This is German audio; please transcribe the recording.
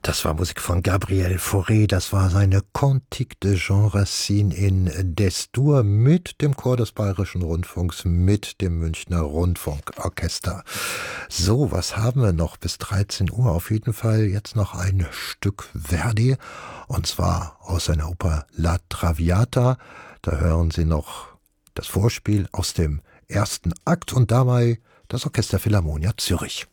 Das war Musik von Gabriel Fauré, das war seine Cantique de Jean Racine in D-Dur mit dem Chor des Bayerischen Rundfunks, mit dem Münchner Rundfunkorchester. So, was haben wir noch bis 13 Uhr? Auf jeden Fall jetzt noch ein Stück Verdi, und zwar aus seiner Oper La Traviata. Da hören Sie noch das Vorspiel aus dem ersten Akt und dabei das Orchester Philharmonia Zürich.